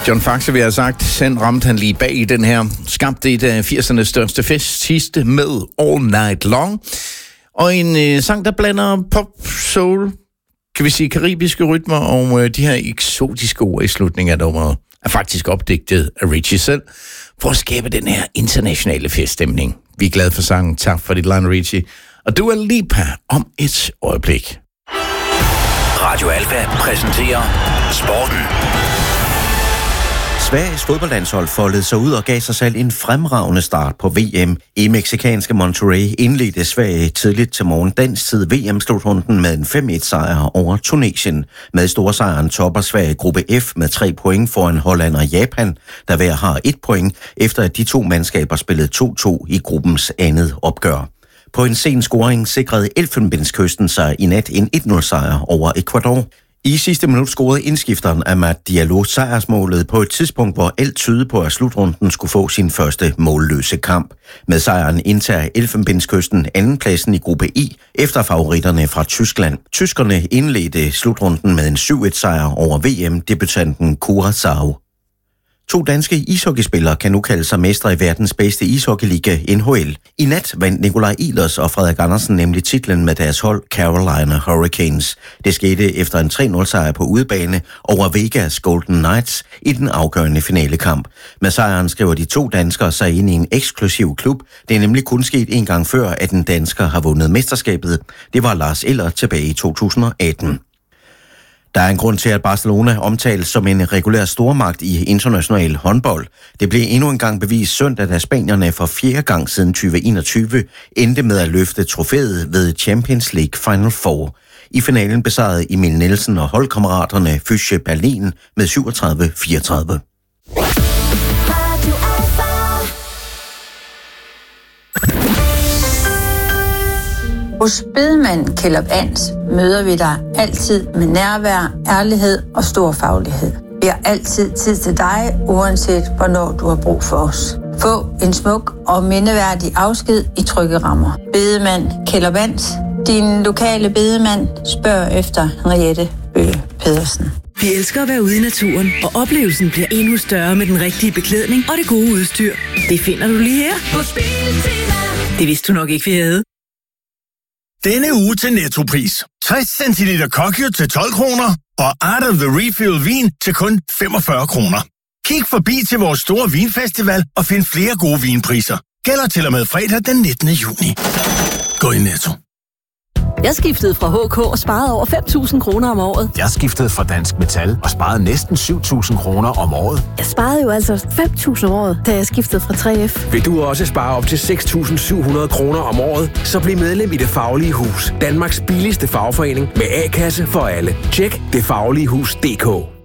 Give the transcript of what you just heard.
John Faxe vil have sagt, sen ramte han lige bag i den her. Skabte et af 80'ernes største fest, sidste med All Night Long. Og en sang, der blander pop, soul, kan vi sige karibiske rytmer og de her eksotiske ord i slutningen af nummeret, er faktisk opdigtet af Richie selv, for at skabe den her internationale feststemning. Vi er glade for sangen. Tak for dit line, Richie. Og Dua Lipa om et øjeblik. Radio Alfa præsenterer Sporten. Sveriges fodboldlandshold foldede sig ud og gav sig selv en fremragende start på VM. I mexikanske Monterrey indledte Sverige tidligt til morgen dansk tid VM-slutrunden med en 5-1-sejr over Tunesien. Med storsejren topper Sverige gruppe F med 3 point foran Holland og Japan, der hver har 1 point, efter at de to mandskaber spillede 2-2 i gruppens andet opgør. På en sen scoring sikrede Elfenbenskysten sig i nat en 1-0-sejr over Ecuador. I sidste minut scorede indskifteren Amad Diallo sejrsmålet på et tidspunkt, hvor alt tydede på, at slutrunden skulle få sin første målløse kamp. Med sejren indtager Elfenbenskysten andenpladsen i gruppe I efter favoritterne fra Tyskland. Tyskerne indledte slutrunden med en 7-1-sejr over VM-debutanten Curaçao. 2 danske ishockeyspillere kan nu kalde sig mestre i verdens bedste ishockeyliga, NHL. I nat vandt Nikolaj Ehlers og Frederik Andersen nemlig titlen med deres hold Carolina Hurricanes. Det skete efter en 3-0-sejr på udebane over Vegas Golden Knights i den afgørende finalekamp. Med sejren skriver de 2 danskere sig ind i en eksklusiv klub. Det er nemlig kun sket en gang før, at en dansker har vundet mesterskabet. Det var Lars Eller tilbage i 2018. Der er en grund til, at Barcelona omtales som en regulær stormagt i international håndbold. Det blev endnu en gang bevist søndag, da spanierne for 4. gang siden 2021 endte med at løfte trofæet ved Champions League Final Four. I finalen besejrede Emil Nielsen og holdkammeraterne Füchse Berlin med 37-34. Hos bedemand Kjeld Ans møder vi dig altid med nærvær, ærlighed og stor faglighed. Vi har altid tid til dig, uanset hvornår du har brug for os. Få en smuk og mindeværdig afsked i trygge rammer. Bedemand Kjeld Ans, din lokale bedemand, spørg efter Henriette Bøge Pedersen. Vi elsker at være ude i naturen, og oplevelsen bliver endnu større med den rigtige beklædning og det gode udstyr. Det finder du lige her på Biltema. Det vidste du nok ikke, vi havde. Denne uge til Nettopris. 60 cl Kokyo til 12 kroner, og Art of the Refill vin til kun 45 kroner. Kig forbi til vores store vinfestival og find flere gode vinpriser. Gælder til og med fredag den 19. juni. Gå i Netto. Jeg skiftede fra HK og sparede over 5.000 kroner om året. Jeg skiftede fra Dansk Metal og sparede næsten 7.000 kroner om året. Jeg sparede jo altså 5.000 om året, da jeg skiftede fra 3F. Vil du også spare op til 6.700 kroner om året, så bliv medlem i Det Faglige Hus. Danmarks billigste fagforening med A-kasse for alle. Tjek detfagligehus.dk.